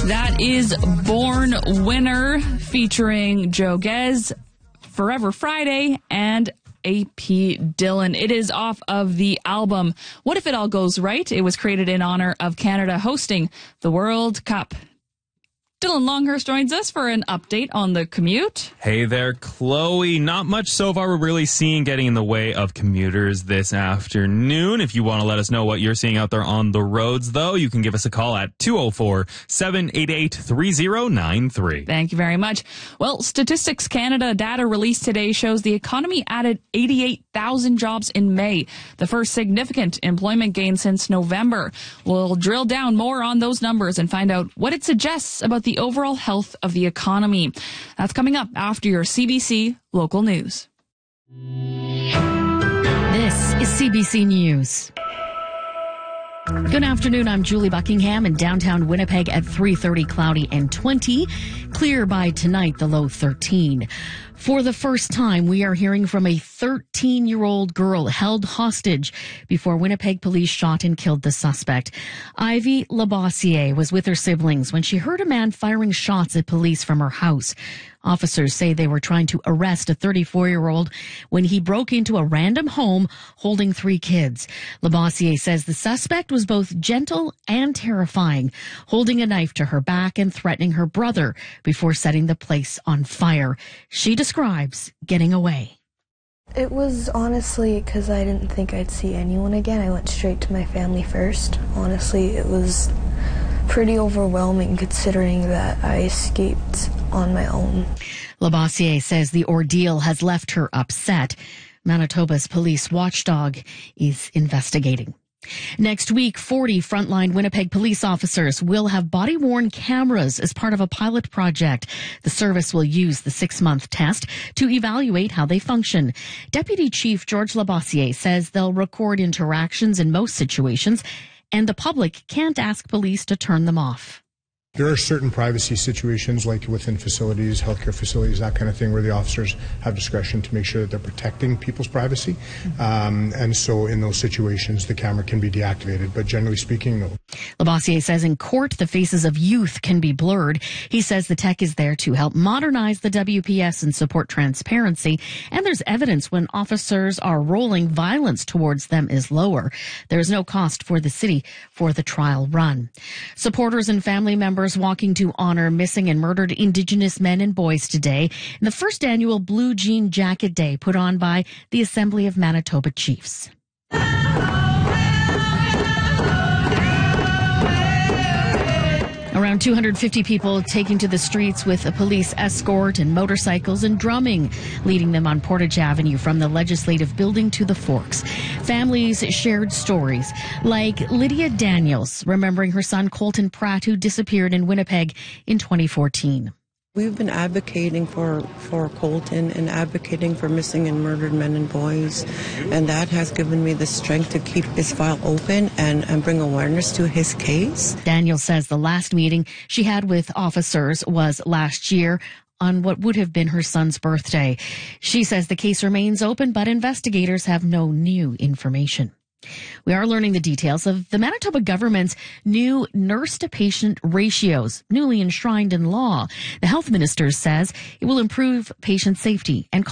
That is Born Winner featuring Joe Gez, Forever Friday, and A.P. Dillon. It is off of the album What If It All Goes Right? It was created in honor of Canada hosting the World Cup. Dylan Longhurst joins us for an update on the commute. Hey there, Chloe. Not much so far we're really seeing getting in the way of commuters this afternoon. If you want to let us know what you're seeing out there on the roads, though, you can give us a call at 204-788-3093. Thank you very much. Well, Statistics Canada data released today shows the economy added 88,000 jobs in May, the first significant employment gain since November. We'll drill down more on those numbers and find out what it suggests about the overall health of the economy. That's coming up after your CBC local news. This is CBC News. Good afternoon. I'm Julie Buckingham in downtown Winnipeg at 3:30, cloudy and 20. Clear by tonight, the low 13. For the first time, we are hearing from a 13-year-old girl held hostage before Winnipeg police shot and killed the suspect. Ivy Labossiere was with her siblings when she heard a man firing shots at police from her house. Officers say they were trying to arrest a 34-year-old when he broke into a random home holding 3 kids. Labossiere says the suspect was both gentle and terrifying, holding a knife to her back and threatening her brother before setting the place on fire. She describes getting away. It was honestly because I didn't think I'd see anyone again. I went straight to my family first. Honestly, it was pretty overwhelming considering that I escaped on my own. Labossiere says the ordeal has left her upset. Manitoba's police watchdog is investigating. Next week, 40 frontline Winnipeg police officers will have body-worn cameras as part of a pilot project. The service will use the 6-month test to evaluate how they function. Deputy Chief George Labossiere says they'll record interactions in most situations, and the public can't ask police to turn them off. There are certain privacy situations, like within facilities, healthcare facilities, that kind of thing, where the officers have discretion to make sure that they're protecting people's privacy. And so in those situations, the camera can be deactivated. But generally speaking, no. Labossiere says in court, the faces of youth can be blurred. He says the tech is there to help modernize the WPS and support transparency. And there's evidence when officers are rolling, violence towards them is lower. There is no cost for the city for the trial run. Supporters and family members walking to honor missing and murdered Indigenous men and boys today in the first annual Blue Jean Jacket Day put on by the Assembly of Manitoba Chiefs. Around 250 people taking to the streets with a police escort and motorcycles and drumming, leading them on Portage Avenue from the Legislative Building to the Forks. Families shared stories, like Lydia Daniels, remembering her son Colton Pratt, who disappeared in Winnipeg in 2014. We've been advocating for Colton and advocating for missing and murdered men and boys, and that has given me the strength to keep his file open and bring awareness to his case. Daniel says the last meeting she had with officers was last year on what would have been her son's birthday. She says the case remains open, but investigators have no new information. We are learning the details of the Manitoba government's new nurse-to-patient ratios, newly enshrined in law. The health minister says it will improve patient safety and